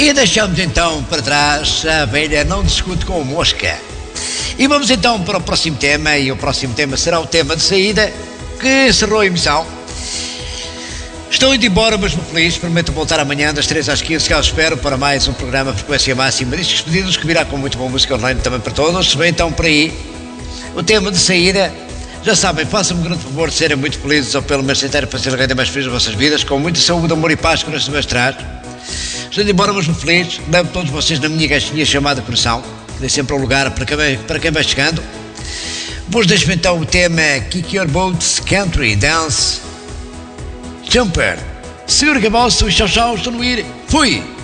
E deixamos então para trás a velha não discute com mosca. E vamos então para o próximo tema, e o próximo tema será o tema de saída, que encerrou a emissão. Estou indo embora, mas muito feliz. Prometo voltar amanhã das 3 às 15, cá espero para mais um programa Frequência Máxima Discos Pedidos, que virá com muito boa música online também para todos. Se bem então por aí, o tema de saída, já sabem, façam-me um grande favor de serem muito felizes, ou pelo menos tentarem fazer a renda mais feliz das vossas vidas, com muita saúde, amor e paz que nós também traz. Estou indo embora, mas muito feliz. Levo todos vocês na minha caixinha chamada coração, que dê sempre um lugar para quem vai chegando. Vos deixo então o tema Kick Your Boots Country Dance Jumper. Segura que é vosso e tchau, tchau, estou no ir. Fui!